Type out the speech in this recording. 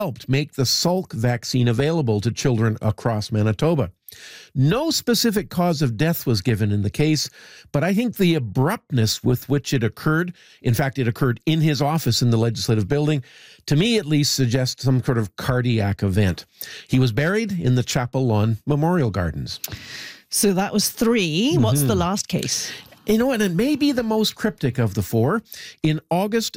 helped make the Salk vaccine available to children across Manitoba. No specific cause of death was given in the case, but I think the abruptness with which it occurred, in fact, it occurred in his office in the Legislative Building, to me at least suggests some sort of cardiac event. He was buried in the Chapel Lawn Memorial Gardens. So that was 3. What's the last case? You know, and it may be the most cryptic of the 4. In August